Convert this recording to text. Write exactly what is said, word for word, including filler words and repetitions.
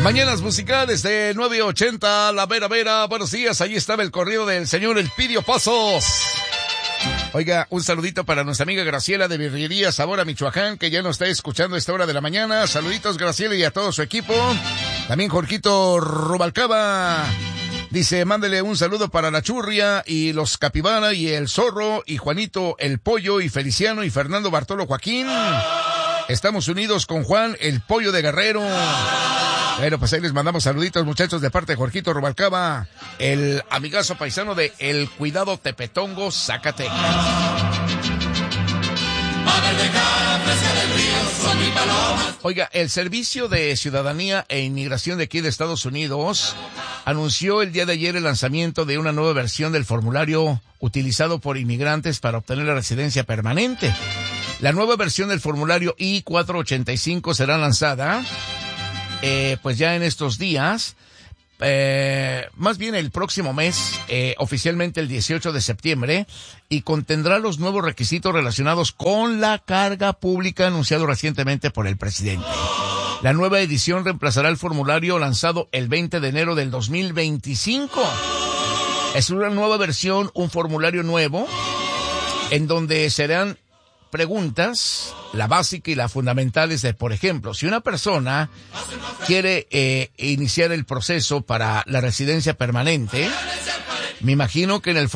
Mañanas musicales de nueve ochenta, La Vera Vera. Buenos días, allí estaba el corrido del señor Elpidio Pasos. Oiga, un saludito para nuestra amiga Graciela de Birrería Sabor a Michoacán, que ya nos está escuchando a esta hora de la mañana. Saluditos, Graciela, y a todo su equipo. También Jorgito Rubalcaba dice, mándele un saludo para la Churria y los Capibara y el Zorro y Juanito el Pollo y Feliciano y Fernando Bartolo Joaquín. Estamos unidos con Juan el Pollo de Guerrero. Bueno, pues ahí les mandamos saluditos, muchachos, de parte de Jorgito Rubalcaba, el amigazo paisano de El Cuidado Tepetongo, Zacatecas. Oiga, el Servicio de Ciudadanía e Inmigración de aquí de Estados Unidos anunció el día de ayer el lanzamiento de una nueva versión del formulario utilizado por inmigrantes para obtener la residencia permanente. La nueva versión del formulario I cuatrocientos ochenta y cinco será lanzada Eh, pues ya en estos días, eh, más bien el próximo mes, eh, oficialmente el dieciocho de septiembre, y contendrá los nuevos requisitos relacionados con la carga pública anunciado recientemente por el presidente. La nueva edición reemplazará el formulario lanzado el veinte de enero del dos mil veinticinco. Es una nueva versión, un formulario nuevo, en donde serán preguntas, la básica y la fundamental es de, por ejemplo, si una persona quiere eh, iniciar el proceso para la residencia permanente, me imagino que en el